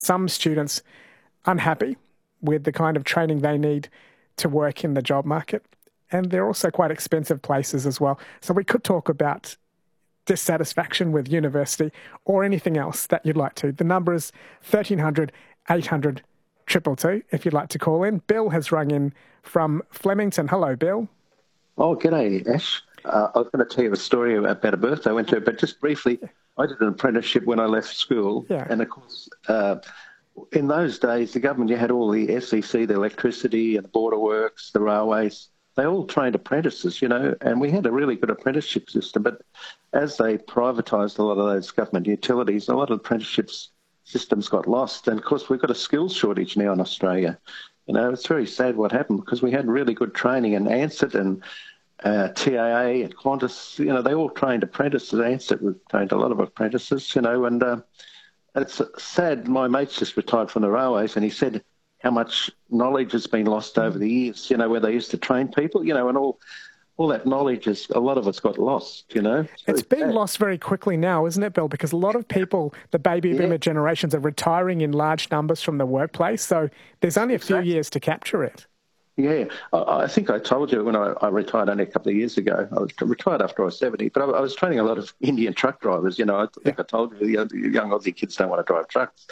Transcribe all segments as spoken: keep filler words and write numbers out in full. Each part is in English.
some students unhappy with the kind of training they need to work in the job market. And they're also quite expensive places as well. So we could talk about dissatisfaction with university or anything else that you'd like to. The number is thirteen hundred, eight hundred, two two two if you'd like to call in. Bill has rung in from Flemington. Hello, Bill. Oh, g'day, Ash. Uh, I was going to tell you a story about a birthday I went to, but just briefly, I did an apprenticeship when I left school. Yeah. And, of course, uh, in those days, the government, you had all the S E C, the electricity and the border works, the railways. They all trained apprentices, you know, and we had a really good apprenticeship system. But as they privatised a lot of those government utilities, a lot of apprenticeships systems got lost. And, of course, we've got a skills shortage now in Australia. You know, it's very sad what happened because we had really good training in ANSET and uh, T A A and Qantas. You know, they all trained apprentices. ANSET we trained a lot of apprentices, you know, and uh, it's sad. My mate's just retired from the railways and he said how much knowledge has been lost over the years, you know, where they used to train people, you know, and all all that knowledge, is a lot of it's got lost, you know. It's, it's being bad. lost very quickly now, isn't it, Bill? Because a lot of people, the baby yeah. boomer generations, are retiring in large numbers from the workplace, so there's only a few exactly. years to capture it. Yeah, I, I think I told you when I, I retired only a couple of years ago. I was retired after I was seventy, but I, I was training a lot of Indian truck drivers, you know. I think yeah. I told you, the young Aussie kids don't want to drive trucks.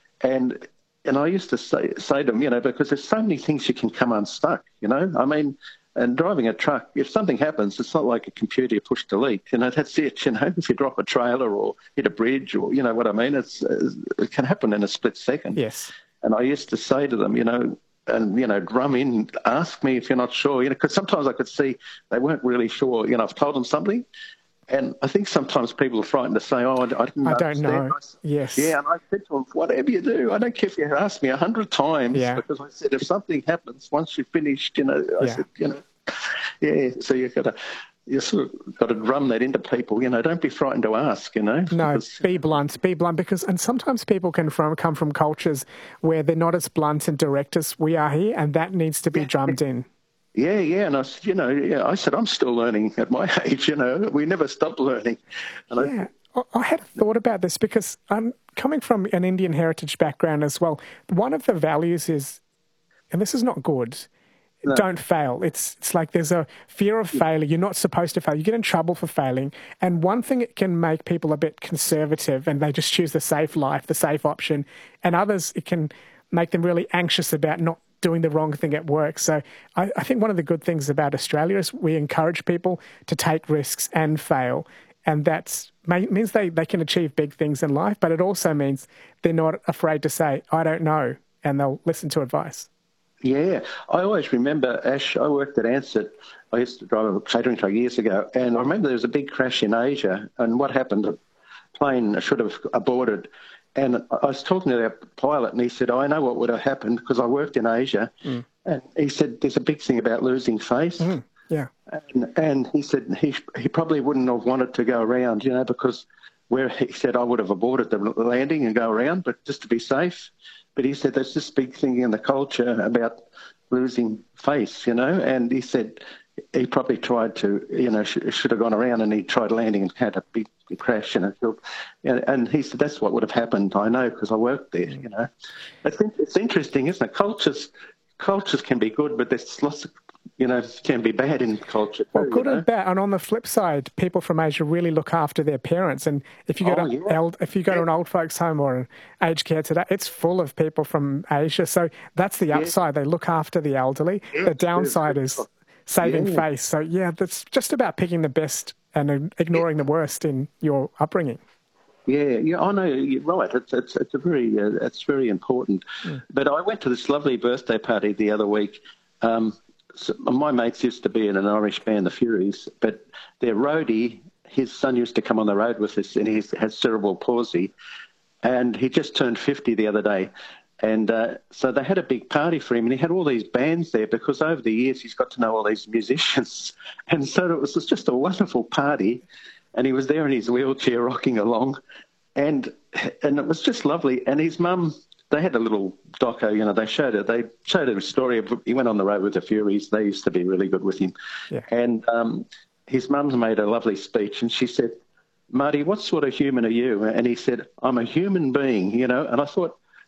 And and I used to say, say to them, you know, because there's so many things you can come unstuck, you know. I mean, and driving a truck, if something happens, it's not like a computer you push delete. You know, that's it, you know. If you drop a trailer or hit a bridge or, you know what I mean, it's it can happen in a split second. Yes. And I used to say to them, you know, and, you know, drum in, ask me if you're not sure, you know, because sometimes I could see they weren't really sure. You know, I've told them something. And I think sometimes people are frightened to say, oh, I, I didn't I don't understand. know. I said, yes. Yeah, and I said to them, whatever you do, I don't care if you ask me a hundred times, yeah. because I said, if something happens, once you've finished, you know, I yeah. said, you know, yeah, so you've got to, you sort of got to drum that into people, you know, don't be frightened to ask, you know. No, because, be blunt, be blunt, because, and sometimes people can from, come from cultures where they're not as blunt and direct as we are here, and that needs to be yeah. drummed in. Yeah, yeah, and I said, you know, yeah, I said, I'm still learning at my age, you know, we never stop learning. And yeah, I, I had a thought about this because I'm coming from an Indian heritage background as well. One of the values is, and this is not good, no. don't fail. It's it's like there's a fear of failure. You're not supposed to fail. You get in trouble for failing. And one thing, it can make people a bit conservative and they just choose the safe life, the safe option. And others, it can make them really anxious about not doing the wrong thing at work. So I, I think one of the good things about Australia is we encourage people to take risks and fail. And that means they, they can achieve big things in life, but it also means they're not afraid to say, I don't know, and they'll listen to advice. Yeah, I always remember, Ash, I worked at ANSET. I used to drive a catering truck years ago, and I remember there was a big crash in Asia, and what happened, the plane should have aborted. And I was talking to their pilot, and he said, I know what would have happened because I worked in Asia. Mm. And he said, there's a big thing about losing face. Mm. Yeah. And, and he said he he probably wouldn't have wanted to go around, you know, because where he said I would have aborted the landing and go around, but just to be safe. But he said there's this big thing in the culture about losing face, you know, and he said he probably tried to, you know, sh- should have gone around, and he tried landing and had a big crash and it killed. And, and he said that's what would have happened. I know because I worked there. You know, it's, it's interesting, isn't it? Cultures, cultures can be good, but there's lots of, you know, can be bad in culture too. Well, good you know? and bad. And on the flip side, people from Asia really look after their parents. And if you go oh, to yeah. eld, if you go yeah. to an old folks' home or an aged care today, it's full of people from Asia. So that's the upside. Yeah. They look after the elderly. Yeah, the downside is saving yeah. face. So yeah, that's just about picking the best and ignoring yeah. the worst in your upbringing. Yeah, yeah, I know you're right. It's it's it's a very uh, it's very important. Mm. But I went to this lovely birthday party the other week. Um, so my mates used to be in an Irish band, the Furies, but their roadie, his son used to come on the road with us, and he has cerebral palsy, and he just turned fifty the other day. And uh, so they had a big party for him, and he had all these bands there because over the years he's got to know all these musicians. And so it was just a wonderful party, and he was there in his wheelchair rocking along, and and it was just lovely. And his mum, they had a little doco, you know, they showed it. They showed a story of, he went on the road with the Furies. They used to be really good with him. Yeah. And um, his mum's made a lovely speech, and she said, Marty, what sort of human are you? And he said, I'm a human being, you know. And I thought,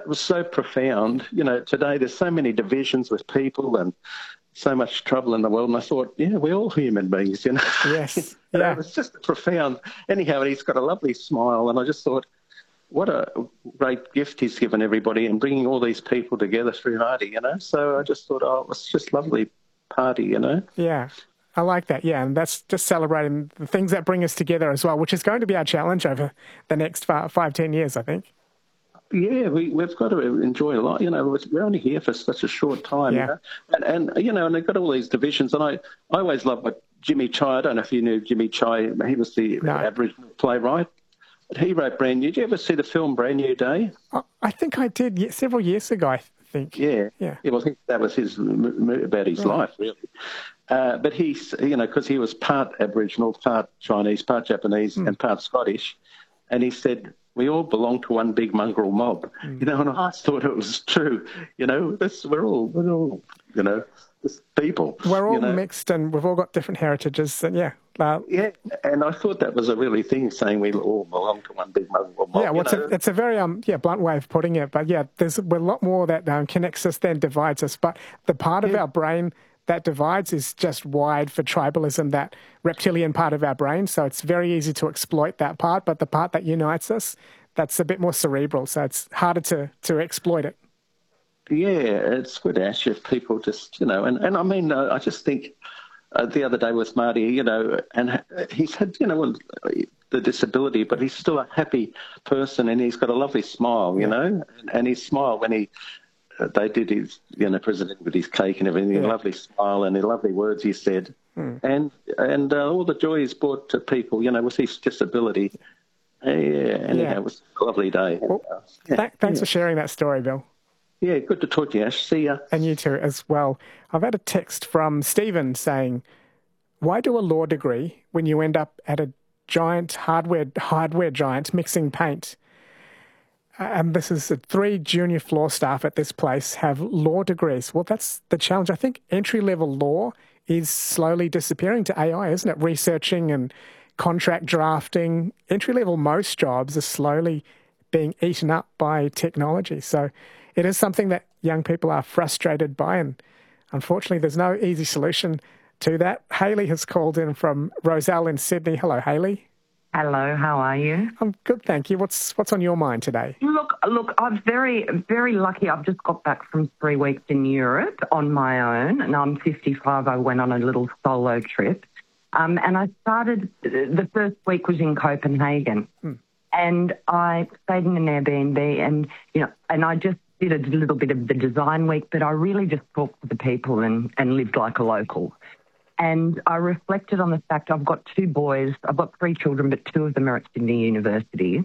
was so profound. You know, today there's so many divisions with people and so much trouble in the world. And I thought, yeah, we're all human beings, you know. Yes. you yeah. know, it's just profound. Anyhow, and he's got a lovely smile. And I just thought, what a great gift he's given everybody and bringing all these people together through Marty, you know. So I just thought, oh, it was just lovely party, you know. Yeah. I like that, yeah, and that's just celebrating the things that bring us together as well, which is going to be our challenge over the next five, five ten years, I think. Yeah, we, we've got to enjoy a lot. You know, we're only here for such a short time, yeah. you know? and, and, you know, and they've got all these divisions, and I, I always love what Jimmy Chai, I don't know if you knew Jimmy Chai, he was the no. Aboriginal playwright. He wrote Brand New. Did you ever see the film Brand New Day? Oh, I think I did, yeah, several years ago, I think. Yeah, yeah. yeah well, I think that was his about his right. life, really. Uh, but he's, you know, because he was part Aboriginal, part Chinese, part Japanese, mm. and part Scottish, and he said, we all belong to one big mongrel mob, mm. you know, and I thought it was true. You know, this, we're all, we're all, you know, this people. We're all you know. mixed and we've all got different heritages, and yeah. Uh, yeah, and I thought that was a really thing, saying we all belong to one big mongrel mob. Yeah, well, it's a, it's a very um yeah blunt way of putting it, but yeah, there's a lot more that um, connects us than divides us. But the part yeah. of our brain that divides is just wired for tribalism, that reptilian part of our brain. So it's very easy to exploit that part, but the part that unites us, that's a bit more cerebral. So it's harder to, to exploit it. Yeah, it's good, Ash, if people just, you know, and, and I mean, uh, I just think uh, the other day with Marty, you know, and he's had, you know, the disability, but he's still a happy person and he's got a lovely smile, you yeah. know, and, and his smile when he, they did his, you know, president with his cake and everything, yeah. a lovely smile and the lovely words he said. Mm. And and uh, all the joy he's brought to people, you know, with his disability. Uh, yeah, and yeah. it was a lovely day. Well, uh, yeah. th- thanks yeah. for sharing that story, Bill. Yeah, good to talk to you, Ash. See ya. And you too as well. I've had a text from Stephen saying, why do a law degree when you end up at a giant hardware hardware giant mixing paint? And this is three junior floor staff at this place have law degrees. Well, that's the challenge. I think entry-level law is slowly disappearing to A I, isn't it? Researching and contract drafting. Entry-level most jobs are slowly being eaten up by technology. So it is something that young people are frustrated by, and unfortunately there's no easy solution to that. Hayley has called in from Roselle in Sydney. Hello, Hayley. Hello, how are you? I'm good, thank you. What's what's on your mind today? Look, look, I'm very, very lucky. I've just got back from three weeks in Europe on my own, and I'm fifty-five. I went on a little solo trip, um, and I started. The first week was in Copenhagen, hmm. and I stayed in an Airbnb, and you know, and I just did a little bit of the design week, but I really just talked to the people and, and lived like a local. And I reflected on the fact I've got two boys. I've got three children, but two of them are at Sydney University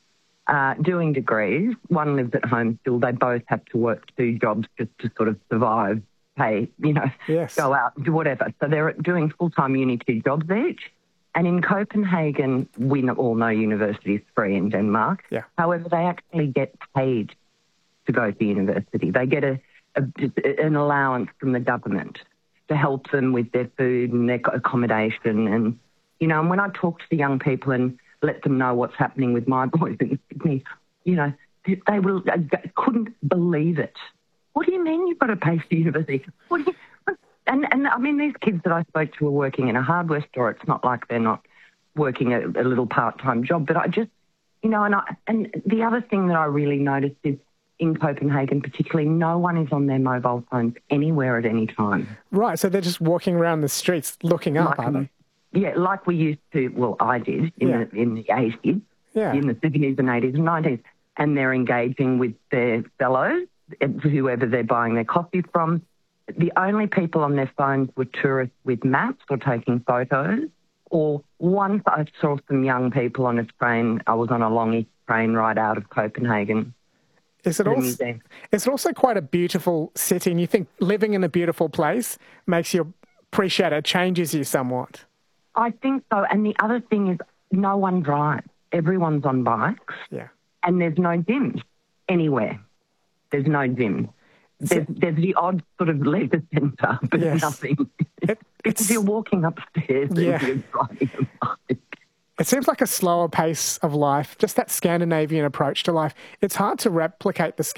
uh, doing degrees. One lives at home still. They both have to work two jobs just to sort of survive, pay, you know, yes. go out, do whatever. So they're doing full-time uni, two jobs each. And in Copenhagen, we all know university is free in Denmark. Yeah. However, they actually get paid to go to university. They get a, a an allowance from the government to help them with their food and their accommodation. And, you know, and when I talk to the young people and let them know what's happening with my boys in Sydney, you know, they will they couldn't believe it. What do you mean you've got to pay for university? What do you, and, and, I mean, these kids that I spoke to are working in a hardware store. It's not like they're not working a, a little part-time job. But I just, you know, and I, and the other thing that I really noticed is in Copenhagen particularly, no one is on their mobile phones anywhere at any time. Right, so they're just walking around the streets looking up, like, aren't they? Yeah, like we used to, well, I did in, yeah. the, in the eighties, yeah. in the seventies and eighties and nineties, and they're engaging with their fellows, whoever they're buying their coffee from. The only people on their phones were tourists with maps or taking photos, or once I saw some young people on a train. I was on a long train ride out of Copenhagen. Is it, also, is it also quite a beautiful city? And you think living in a beautiful place makes you appreciate it, changes you somewhat? I think so. And the other thing is no one drives. Everyone's on bikes. Yeah. And there's no gyms anywhere. There's no gym. There's, there's the odd sort of leisure centre, but yes. nothing. It, because you're walking upstairs yeah. and you're driving a bike. It seems like a slower pace of life, just that Scandinavian approach to life. It's hard to replicate the